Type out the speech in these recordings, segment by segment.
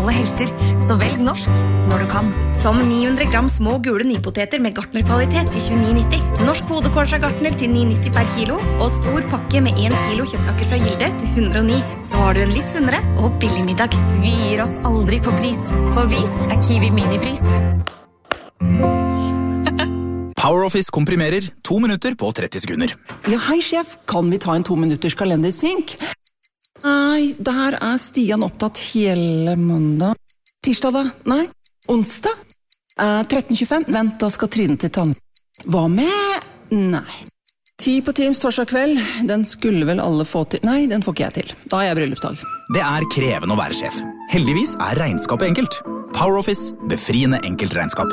lokale helter, så velg norsk når du kan. Som 900 gram små gule nypoteter med Gartner-kvalitet til 29,90. Norsk hodekors av Gartner til 9,90 per kilo, og stor pakke med 1 kilo kjøttkaker fra Gilde til 109. Så har du en litt sunnere og billig middag. Vi gir oss aldri på pris, for vi Kiwi Minipris. PowerOffice komprimerer 2 minutter på 30 sekunder. Ja, hei sjef, kan vi ta en 2 minutters kalendersynk? Nei, der Stian opptatt hele mandag. Tirsdag da? Nei. Onsdag? 13.25. Vent, da skal Trine til tann. Hva med? Nei. 10 på Teams torsdag kveld. Den skulle vel alle få til. Nei, den får ikke jeg til. Da har jeg bryllupsdag. Det krevende å være sjef. Heldigvis regnskapet enkelt. PowerOffice, befriende enkelt regnskap.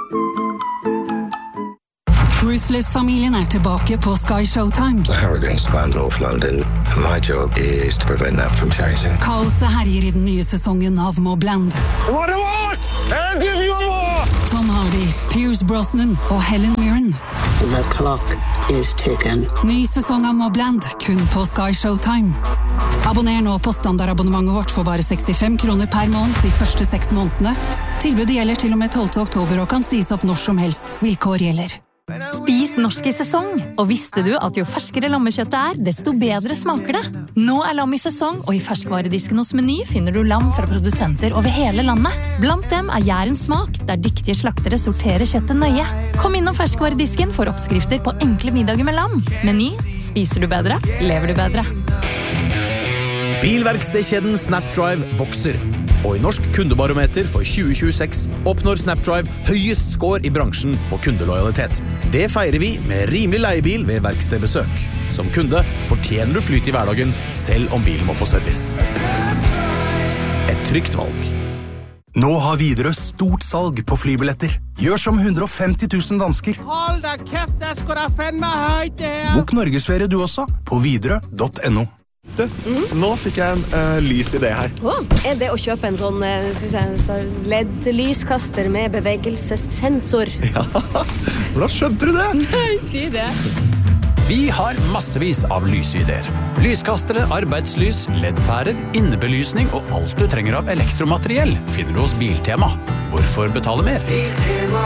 Ruthless-familien tilbake på Sky Showtime. The Harrogans by North London, and my job is to prevent that from changing. Kaoset herjer I den nye sesongen av Mobland. What do I want? I'll give you more! Tom Hardy, Pierce Brosnan og Helen Mirren. The clock is ticking. Ny sesong av Mobland, kun på Sky Showtime. Abonner nå på standardabonnementet vårt for bare 65 kroner per måned de første 6 månedene. Tilbudet gjelder til og med 12. oktober og kan sies opp når som helst. Vilkår gjelder. Spis norsk I sesong, og visste du at jo ferskere lammekjøttet desto bedre smaker det? Nå lam I sesong, og I ferskvaredisken hos Meny finner du lam fra produsenter over hele landet. Blant dem Jærens smak, der dyktige slaktere sorterer kjøttet nøye. Kom innom ferskvaredisken for oppskrifter på enkle middager med lam. Meny, spiser du bedre, lever du bedre. Bilverkstedkjeden Snapdrive vokser. Og I Norsk kundebarometer for 2026 oppnår Snapdrive høyest score I bransjen på kundelojalitet. Det feirer vi med rimelig leiebil ved verkstedbesøk. Som kunde fortjener du flyt I hverdagen, selv om bilen må på service. Et trygt valg. Nå har Widerøe stort salg på flybilletter. Gjør som 150 000 dansker. Hold da kæft, der skal der fandme højt det her. Bok Norgesferie du også, på widerøe.no. Du, nå fikk jeg en lys idé her. Det å kjøpe en sånn LED-lyskaster med bevegelsessensor? Ja, hvordan skjønte du det? Nei, si det. Vi har massevis av lysideer. Lyskastere, arbeidslys, LED-pærer, innebelysning og alt du trenger av elektromateriell finner du hos Biltema. Hvorfor betale mer? Biltema.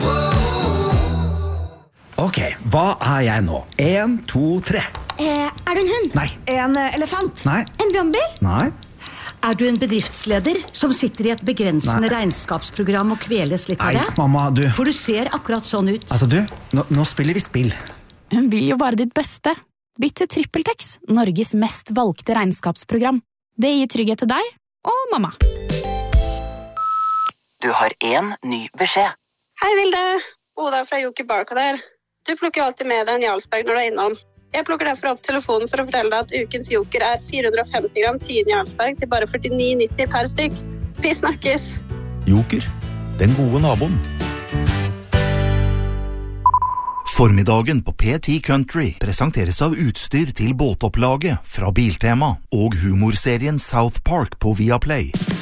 Ok, hva jeg nå? 1, 2, 3. Du en hund? Nei. En elefant? Nei. En brannbil? Nei. Du en bedriftsleder som sitter I et begrensende regnskapsprogram og kveles litt av det? Nei, mamma, du. For du ser akkurat sånn ut. Altså du, nå spiller vi spill. Hun vil jo bare ditt beste. Bytt til TrippelTex, Norges mest valgte regnskapsprogram. Det gir trygghet til deg og mamma. Du har en ny beskjed. Hei Vilde, Oda fra Joker Barcode her. Du plukker alltid med deg en Jarlsberg når du innom. Jeg plukker derfor opp telefonen for å fortelle deg at ukens Joker 450 gram 10 Jarlsberg til bare 49,90 per stykk. Vi snakkes! Joker, den gode naboen. Formiddagen på P10 Country presenteres av utstyr til båtopplaget fra Biltema og humorserien South Park på Viaplay.